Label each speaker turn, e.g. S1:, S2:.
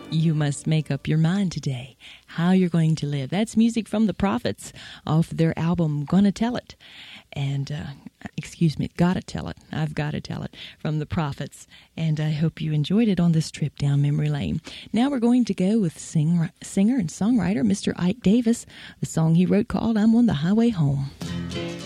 S1: You must make up your mind today how you're going to live. That's music from the Prophets off their album Gonna Tell It. And, Gotta Tell It. I've Gotta Tell It from the Prophets. And I hope you enjoyed it on this trip down memory lane. Now we're going to go with singer and songwriter Mr. Ike Davis, the song he wrote called I'm on the Highway Home.